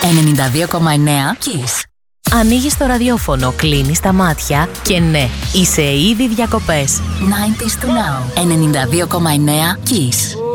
92,9 Kiss. Ανοίγεις το ραδιόφωνο, κλείνεις τα μάτια και ναι, είσαι ήδη διακοπές. 90s to now. 92,9 Kiss.